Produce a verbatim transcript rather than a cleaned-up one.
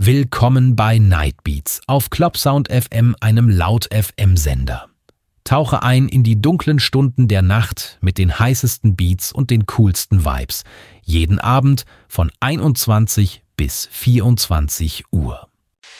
Willkommen bei Night Beats auf Clubsound F M, einem Laut-F M-Sender. Tauche ein in die dunklen Stunden der Nacht mit den heißesten Beats und den coolsten Vibes. Jeden Abend von einundzwanzig bis vierundzwanzig Uhr.